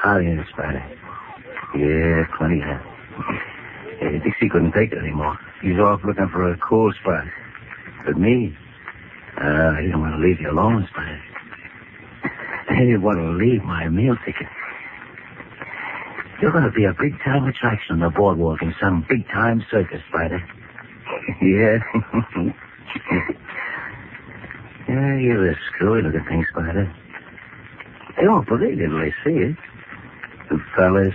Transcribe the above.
How you, Spider? Yeah, plenty of. Dixie couldn't take it anymore. He's off looking for a cool spot. But me, he don't want to leave you alone, Spider. He didn't want to leave my meal ticket. You're going to be a big-time attraction on the boardwalk in some big-time circus, Spider. Yeah. Yeah, you're a screwy-looking thing, Spider. They won't believe it till they see it. The fellas